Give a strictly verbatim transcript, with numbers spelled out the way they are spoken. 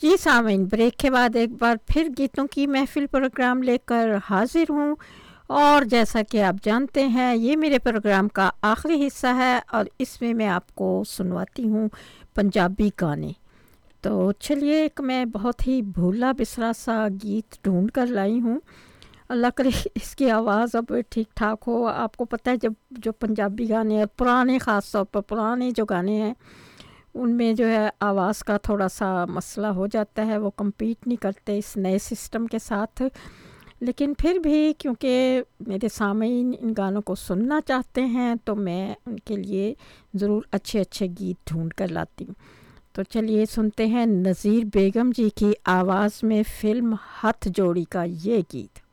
जी सामीन, ब्रेक के बाद एक बार फिर गीतों की महफिल प्रोग्राम लेकर हाजिर हूँ। और जैसा कि आप जानते हैं, ये मेरे प्रोग्राम का आखिरी हिस्सा है और इसमें मैं आपको सुनवाती हूँ पंजाबी गाने। तो चलिए, एक मैं बहुत ही भूला बिसरा सा गीत ढूंढ कर लाई हूँ। अल्लाह करे इसकी आवाज़ अब ठीक ठाक हो। आपको पता है, जब जो पंजाबी गाने हैं पुराने, ख़ास तौर पर पुराने जो गाने हैं, उनमें जो है आवाज़ का थोड़ा सा मसला हो जाता है, वो कम्पीट नहीं करते इस नए सिस्टम के साथ। लेकिन फिर भी क्योंकि मेरे सामीन इन गानों को सुनना चाहते हैं, तो मैं उनके लिए ज़रूर अच्छे अच्छे गीत ढूंढ कर लाती हूँ। तो चलिए सुनते हैं नज़ीर बेगम जी की आवाज़ में फ़िल्म हथ जोड़ी का ये गीत।